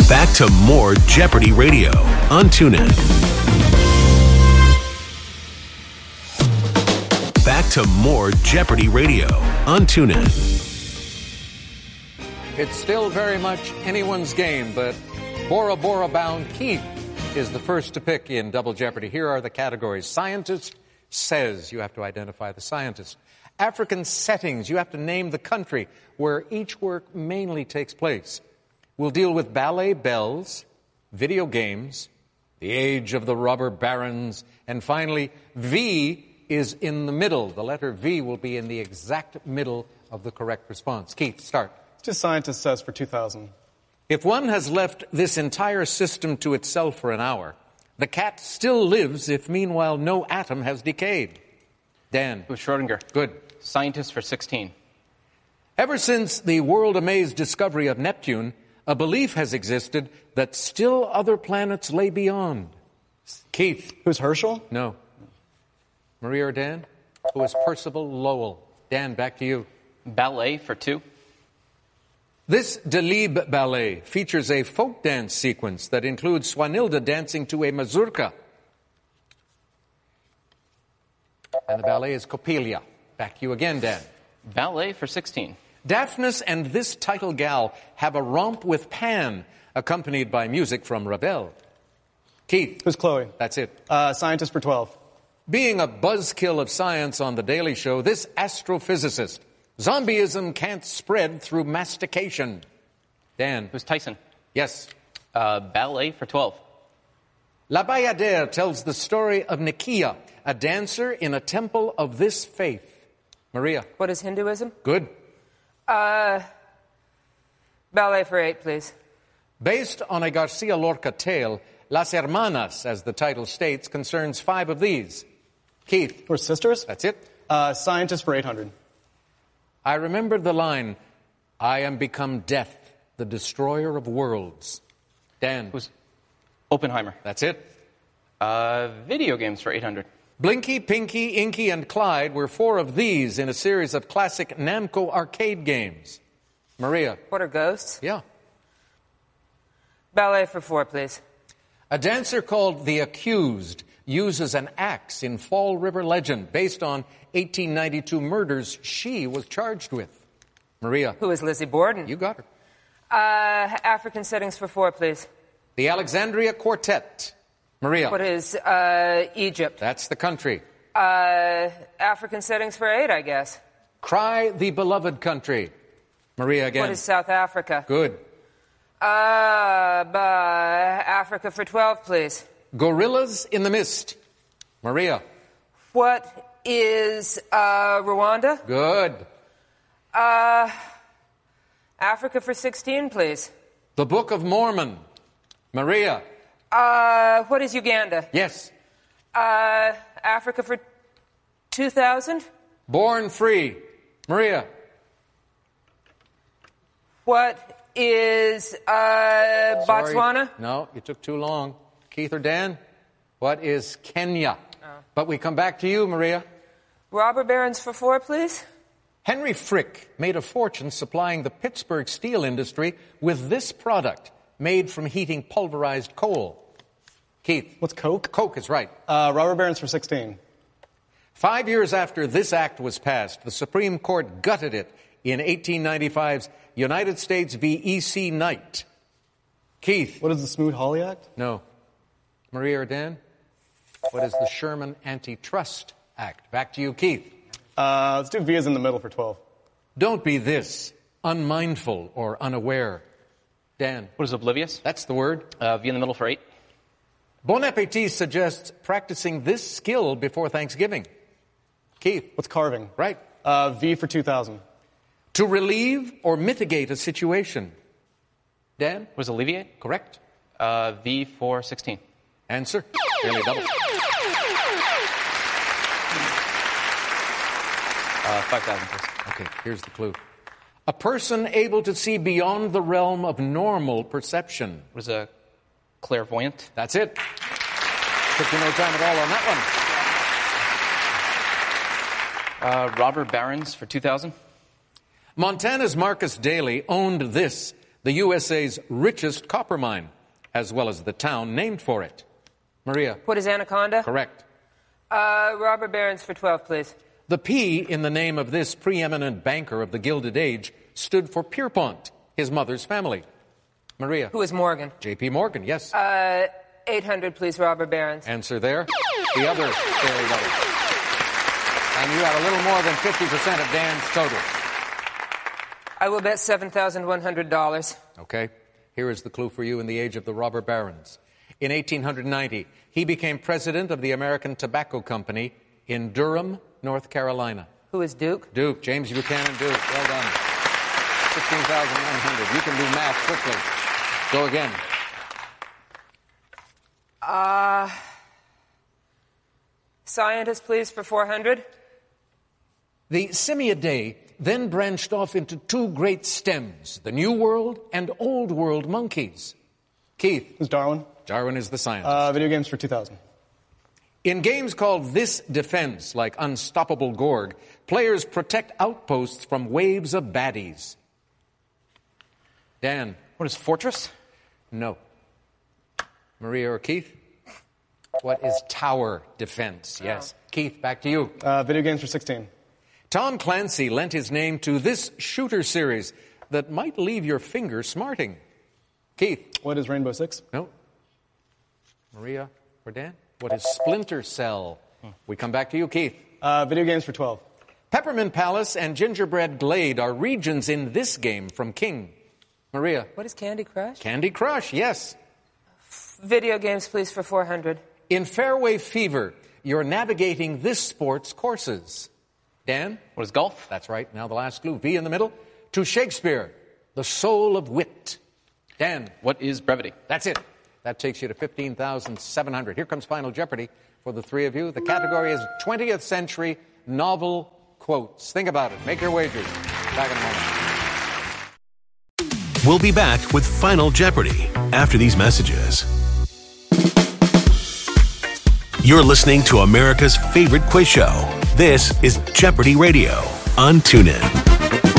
Back to more Jeopardy Radio on TuneIn. Back to more Jeopardy Radio on TuneIn. It's still very much anyone's game, but Bora Bora bound Keith is the first to pick in Double Jeopardy. Here are the categories. Scientist says, you have to identify the scientist. African settings, you have to name the country where each work mainly takes place. We'll deal with ballet bells, video games, the age of the robber barons, and finally, V is in the middle. The letter V will be in the exact middle of the correct response. Keith, start. Just scientist says for 2000. If one has left this entire system to itself for an hour, the cat still lives if meanwhile no atom has decayed. Dan. With Schrodinger. Good. Scientist for 16. Ever since the world-amazed discovery of Neptune, a belief has existed that still other planets lay beyond. Keith. Who's Herschel? No. Maria or Dan? Who is Percival Lowell? Dan, back to you. Ballet for 2. This Delibes ballet features a folk dance sequence that includes Swanilda dancing to a mazurka. And the ballet is Coppelia. Back to you again, Dan. Ballet for 16. Daphnis and this title gal have a romp with Pan, accompanied by music from Ravel. Keith. Who's Chloe? That's it. Scientist for 12. Being a buzzkill of science on The Daily Show, this astrophysicist, zombieism can't spread through mastication. Dan. Who's Tyson? Yes. Ballet for 12. La Bayadère tells the story of Nikia, a dancer in a temple of this faith. Maria. What is Hinduism? Good. Ballet for 8, please. Based on a Garcia Lorca tale, Las Hermanas, as the title states, concerns 5 of these. Keith. We're sisters? That's it. Scientist for 800. I remember the line, I am become death, the destroyer of worlds. Dan. Who's Oppenheimer? That's it. Video games for 800. Blinky, Pinky, Inky, and Clyde were 4 of these in a series of classic Namco arcade games. Maria. What are ghosts? Yeah. Ballet for 4, please. A dancer called The Accused uses an axe in Fall River Legend based on 1892 murders she was charged with. Maria. Who is Lizzie Borden? You got her. African settings for 4, please. The Alexandria Quartet. Maria. What is Egypt? That's the country. African settings for 8, I guess. Cry the Beloved Country. Maria again. What is South Africa? Good. Africa for 12, please. Gorillas in the Mist. Maria. What is Rwanda? Good. Africa for 16, please. The Book of Mormon. Maria. What is Uganda? Yes. Africa for 2000? Born Free. Maria. What is Botswana? No, you took too long. Keith or Dan? What is Kenya? But we come back to you, Maria. Robber barons for 4, please. Henry Frick made a fortune supplying the Pittsburgh steel industry with this product made from heating pulverized coal. Keith. What's Coke? Coke is right. Robber barons for 16. 5 years after this act was passed, the Supreme Court gutted it in 1895's United States v. E.C. Knight. Keith. What is the Smoot-Hawley Act? No. Maria or Dan? What is the Sherman Antitrust Act? Back to you, Keith. Let's do V as in the middle for 12. Don't be this, unmindful or unaware. Dan. What is oblivious? That's the word. V in the middle for 8. Bon Appetit suggests practicing this skill before Thanksgiving. Keith. What's carving? Right. V for 2000. To relieve or mitigate a situation. Dan? What is alleviate? Correct. V for 16. Answer. Nearly double. 5,000, please. Okay, here's the clue. A person able to see beyond the realm of normal perception. What is a clairvoyant? That's it. Took you no time at all on that one. Robber barons for 2000. Montana's Marcus Daly owned this, the USA's richest copper mine, as well as the town named for it? Maria. What is Anaconda? Correct. Robber barons for 12, please. The P in the name of this preeminent banker of the Gilded Age stood for Pierpont, his mother's family. Maria. Who is Morgan? J.P. Morgan, yes. 800, please, robber barons. Answer there. The other fairy letter. And you have a little more than 50% of Dan's total. I will bet $7,100. Okay. Here is the clue for you in the age of the robber barons. In 1890, he became president of the American Tobacco Company in Durham, North Carolina. Who is Duke? Duke, James Buchanan Duke. Well done. 16,100. You can do math quickly. Go again. Scientist, please, for 400. The Simiadae then branched off into two great stems, the New World and Old World monkeys. Keith. Who's Darwin? Darwin is the scientist. Video games for 2000. In games called This Defense, like Unstoppable Gorg, players protect outposts from waves of baddies. Dan. What is Fortress? No. Maria or Keith? What is Tower Defense? Yes. Keith, back to you. Video games for 16. Tom Clancy lent his name to this shooter series that might leave your finger smarting. Keith. What is Rainbow Six? No. Maria or Dan? What is Splinter Cell? We come back to you, Keith. Video games for 12. Peppermint Palace and Gingerbread Glade are regions in this game from King. Maria. What is Candy Crush? Candy Crush, yes. Video games, please, for 400. In Fairway Fever, you're navigating this sport's courses. Dan? What is golf? That's right. Now the last clue. V in the middle. To Shakespeare, the soul of wit. Dan? What is brevity? That's it. That takes you to 15,700. Here comes Final Jeopardy for the three of you. The category is 20th century novel quotes. Think about it. Make your wagers. Back in a moment. We'll be back with Final Jeopardy after these messages. You're listening to America's favorite quiz show. This is Jeopardy Radio on TuneIn.